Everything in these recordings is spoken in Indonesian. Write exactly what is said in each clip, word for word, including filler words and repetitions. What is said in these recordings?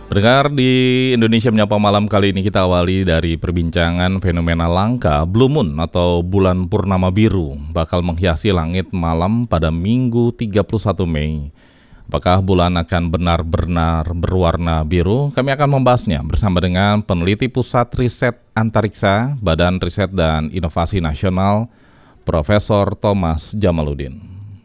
Pendengar di Indonesia Menyapa Malam kali ini kita awali dari perbincangan fenomena langka Blue Moon atau bulan purnama biru bakal menghiasi langit malam pada Minggu tiga puluh satu Mei. Apakah bulan akan benar-benar berwarna biru? Kami akan membahasnya bersama dengan peneliti Pusat Riset Antariksa Badan Riset dan Inovasi Nasional, Profesor Thomas Jamaludin.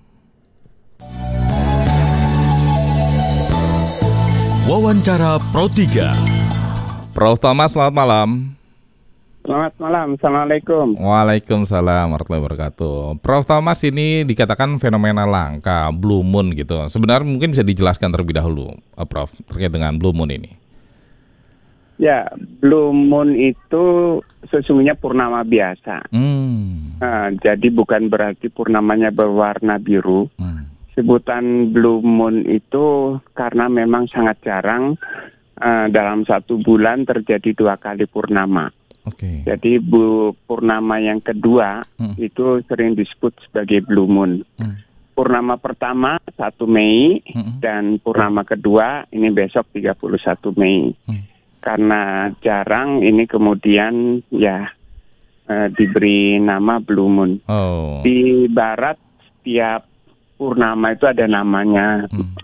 Wawancara Pro tiga. Prof Thomas, selamat malam. Selamat malam, Assalamualaikum. Waalaikumsalam warahmatullahi wabarakatuh. Prof Thomas, ini dikatakan fenomena langka, Blue Moon gitu. Sebenarnya mungkin bisa dijelaskan terlebih dahulu, Prof, terkait dengan Blue Moon ini. Ya, Blue Moon itu sesungguhnya purnama biasa. Hmm. Nah, jadi bukan berarti purnamanya berwarna biru. Hmm. Sebutan Blue Moon itu karena memang sangat jarang uh, dalam satu bulan terjadi dua kali purnama. Oke. Okay. Jadi bu, purnama yang kedua hmm. itu sering disebut sebagai Blue Moon. Hmm. Purnama pertama satu Mei hmm. dan purnama kedua ini besok tiga puluh satu Mei. Hmm. Karena jarang ini kemudian ya uh, diberi nama Blue Moon. Oh. Di barat setiap purnama itu ada namanya, hmm.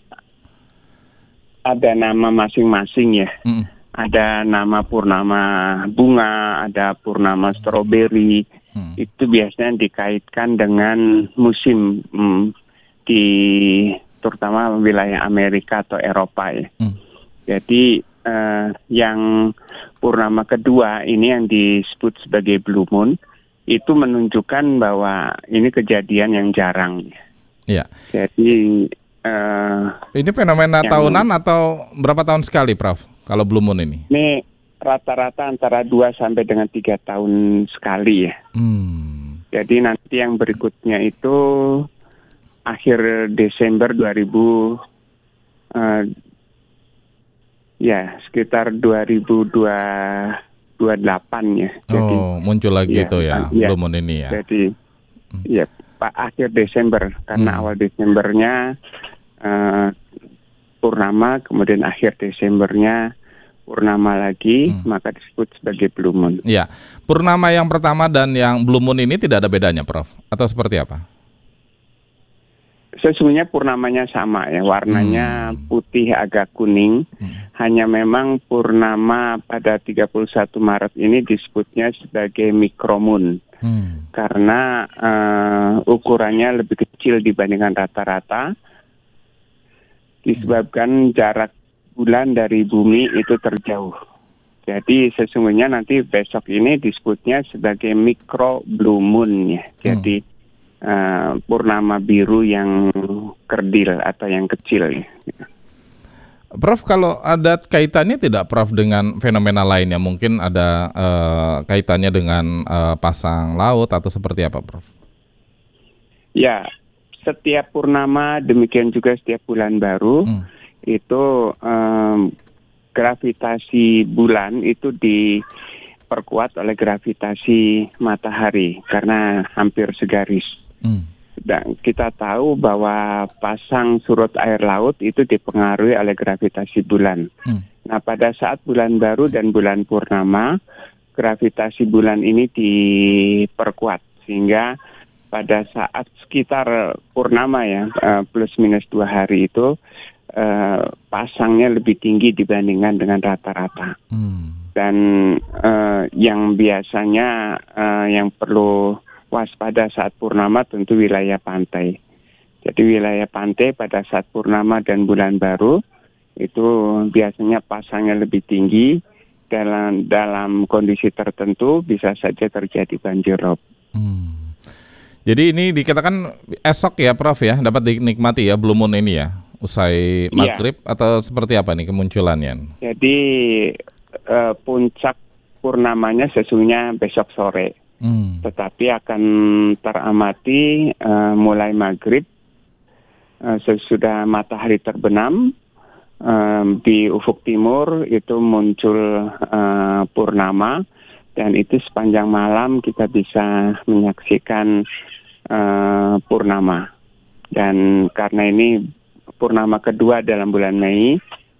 ada nama masing-masing ya. Hmm. Ada nama purnama bunga, ada purnama stroberi. Hmm. Itu biasanya dikaitkan dengan musim hmm, di terutama wilayah Amerika atau Eropa ya. Hmm. Jadi eh, yang purnama kedua ini yang disebut sebagai Blue Moon itu menunjukkan bahwa ini kejadian yang jarang. Ya. Jadi uh, ini fenomena yang, tahunan atau berapa tahun sekali, Prof? Kalau Blue Moon ini? Ini rata-rata antara dua sampai dengan tiga tahun sekali ya. Hmm. Jadi nanti yang berikutnya itu akhir Desember dua ribu uh, ya sekitar dua ribu dua puluh delapan ya. Jadi, oh, muncul lagi ya, itu ya, ya, Blue Moon ini ya. Jadi hmm. ya Pak akhir Desember karena hmm. awal Desembernya uh, purnama, kemudian akhir Desembernya purnama lagi, hmm. maka disebut sebagai Blue Moon. Ya, purnama yang pertama dan yang Blue Moon ini tidak ada bedanya, Prof? Atau seperti apa? Sesungguhnya purnamanya sama ya, warnanya hmm. putih agak kuning. Hmm. Hanya memang purnama pada tiga puluh satu Maret ini disebutnya sebagai micromoon. Hmm. Karena uh, ukurannya lebih kecil dibandingkan rata-rata, disebabkan jarak bulan dari bumi itu terjauh. Jadi sesungguhnya nanti besok ini disebutnya sebagai micro blue moon ya. Jadi hmm. uh, purnama biru yang kerdil atau yang kecil ya. Prof, kalau ada kaitannya tidak, Prof, dengan fenomena lainnya? Mungkin ada uh, kaitannya dengan uh, pasang laut atau seperti apa, Prof? Ya, setiap purnama demikian juga setiap bulan baru hmm. itu um, gravitasi bulan itu diperkuat oleh gravitasi matahari karena hampir segaris. Hmm. Dan kita tahu bahwa pasang surut air laut itu dipengaruhi oleh gravitasi bulan. Hmm. Nah, pada saat bulan baru dan bulan purnama, gravitasi bulan ini diperkuat. Sehingga pada saat sekitar purnama ya, plus minus dua hari itu, pasangnya lebih tinggi dibandingkan dengan rata-rata. Hmm. Dan uh, yang biasanya uh, yang perlu waspada saat purnama tentu wilayah pantai. Jadi wilayah pantai pada saat purnama dan bulan baru itu biasanya pasangnya lebih tinggi, dalam dalam kondisi tertentu bisa saja terjadi banjir rob. Hmm. Jadi ini dikatakan esok ya, Prof ya, dapat dinikmati ya Blue Moon ini ya, usai maghrib ya. Atau seperti apa nih kemunculannya? Jadi uh, puncak purnamanya sesungguhnya besok sore. Hmm. Tetapi akan teramati uh, mulai maghrib uh, sesudah matahari terbenam uh, di ufuk timur itu muncul uh, purnama dan itu sepanjang malam kita bisa menyaksikan uh, purnama. Dan karena ini purnama kedua dalam bulan Mei,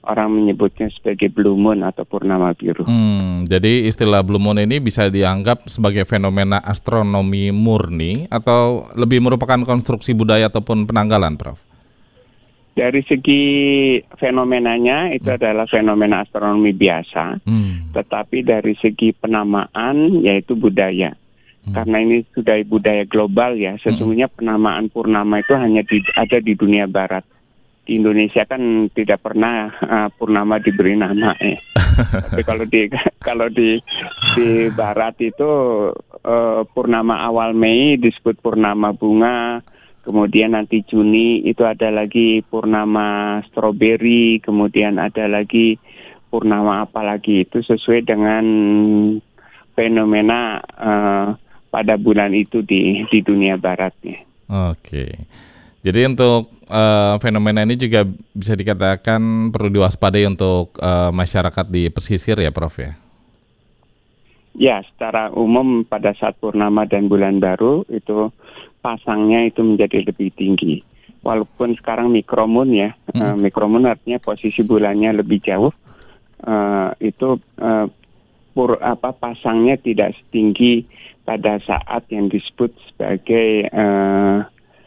orang menyebutnya sebagai blue moon atau purnama biru. Hmm, jadi istilah blue moon ini bisa dianggap sebagai fenomena astronomi murni atau lebih merupakan konstruksi budaya ataupun penanggalan, Prof? Dari segi fenomenanya itu hmm. adalah fenomena astronomi biasa, hmm. tetapi dari segi penamaan yaitu budaya. Hmm. Karena ini sudah budaya global ya, sesungguhnya hmm. penamaan purnama itu hanya di, ada di dunia barat. Di Indonesia kan tidak pernah uh, purnama diberi nama ya. Tapi kalau di kalau di di barat itu uh, purnama awal Mei disebut purnama bunga. Kemudian nanti Juni itu ada lagi purnama stroberi, kemudian ada lagi purnama apa lagi, itu sesuai dengan fenomena uh, pada bulan itu di di dunia baratnya. Oke, jadi untuk uh, fenomena ini juga bisa dikatakan perlu diwaspadai untuk uh, masyarakat di pesisir ya, Prof ya? Ya, secara umum pada saat purnama dan bulan baru itu pasangnya itu menjadi lebih tinggi. Walaupun sekarang mikromoon ya, hmm. uh, mikromoon artinya posisi bulannya lebih jauh, uh, itu uh, pur, apa pasangnya tidak setinggi pada saat yang disebut sebagai uh,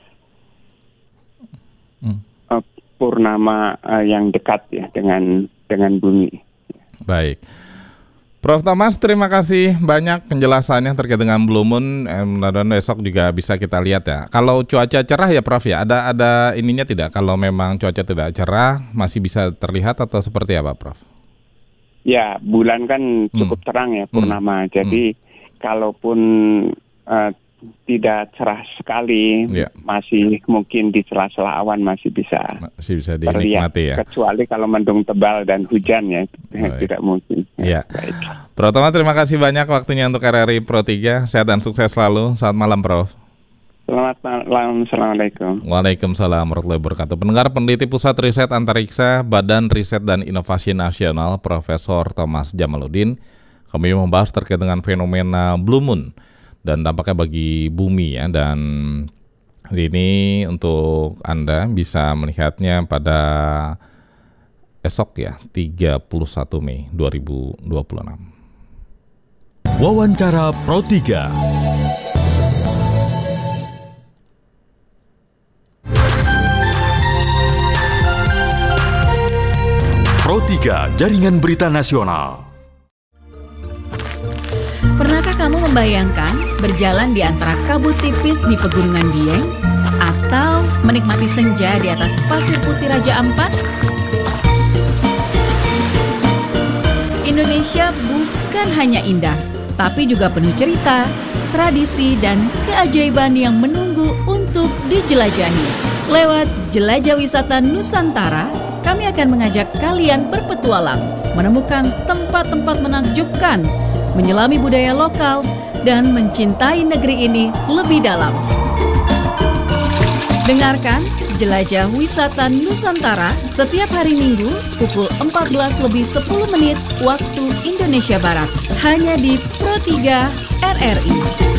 hmm. uh, purnama uh, yang dekat ya dengan dengan bumi. Baik. Prof Thomas, terima kasih banyak penjelasannya terkait dengan blue moon. Mudah-mudahan besok juga bisa kita lihat ya. Kalau cuaca cerah ya Prof ya, ada ada ininya tidak? Kalau memang cuaca tidak cerah, masih bisa terlihat atau seperti apa, Prof? Ya, bulan kan cukup hmm. terang ya purnama. Hmm. Jadi hmm. kalaupun uh, tidak cerah sekali, ya. masih mungkin di sela-sela awan masih bisa, masih bisa dinikmati ya. Kecuali kalau mendung tebal dan hujan ya, Baik. tidak mungkin. Ya. Baik. Prof Thomas, terima kasih banyak waktunya untuk R R I Pro tiga. Sehat dan sukses selalu. Selamat malam, Prof. Selamat malam. Assalamualaikum. Waalaikumsalam warahmatullahi wabarakatuh. Pendengar, peneliti Pusat Riset Antariksa Badan Riset dan Inovasi Nasional Profesor Thomas Jamaluddin, kami membahas terkait dengan fenomena blue moon dan dampaknya bagi bumi ya. Dan ini untuk Anda bisa melihatnya pada esok ya, tiga puluh satu Mei dua ribu dua puluh enam. Wawancara Pro tiga. Pro tiga, Jaringan Berita Nasional. Pernahkah kamu membayangkan berjalan di antara kabut tipis di pegunungan Dieng atau menikmati senja di atas pasir putih Raja Ampat? Indonesia bukan hanya indah, tapi juga penuh cerita, tradisi, dan keajaiban yang menunggu untuk dijelajahi. Lewat Jelajah Wisata Nusantara, kami akan mengajak kalian berpetualang, menemukan tempat-tempat menakjubkan, menyelami budaya lokal, dan mencintai negeri ini lebih dalam. Dengarkan Jelajah Wisata Nusantara setiap hari Minggu pukul empat belas lebih sepuluh menit waktu Indonesia Barat, hanya di Pro tiga R R I.